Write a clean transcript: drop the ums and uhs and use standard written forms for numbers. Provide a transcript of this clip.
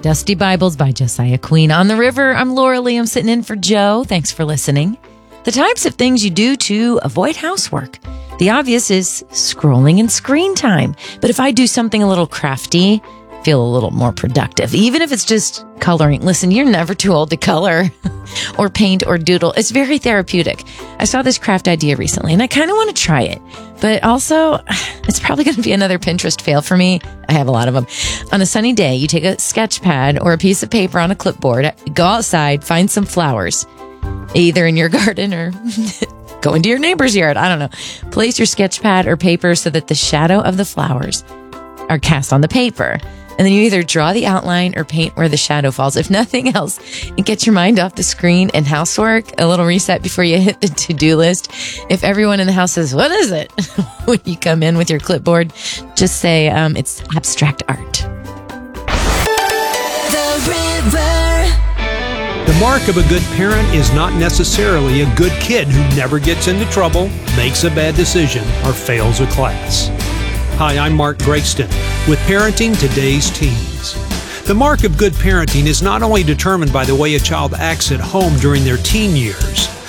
Dusty Bibles by Josiah Queen. On the River, I'm Laura Lee. I'm sitting in for Joe. Thanks for listening. The types of things you do to avoid housework. The obvious is scrolling and screen time. But if I do something a little crafty, I feel a little more productive, even if it's just coloring. Listen, you're never too old to color or paint or doodle. It's very therapeutic. I saw this craft idea recently and I kind of want to try it, but also it's probably going to be another Pinterest fail for me. I have a lot of them. On a sunny day, you take a sketch pad or a piece of paper on a clipboard, go outside, find some flowers, either in your garden or go into your neighbor's yard. I don't know. Place your sketch pad or paper so that the shadow of the flowers are cast on the paper. And then you either draw the outline or paint where the shadow falls. If nothing else, it gets your mind off the screen and housework. A little reset before you hit the to-do list. If everyone in the house says, "What is it?" when you come in with your clipboard, just say, it's abstract art. The River. The mark of a good parent is not necessarily a good kid who never gets into trouble, makes a bad decision, or fails a class. Hi, I'm Mark Gregston with Parenting Today's Teens. The mark of good parenting is not only determined by the way a child acts at home during their teen years,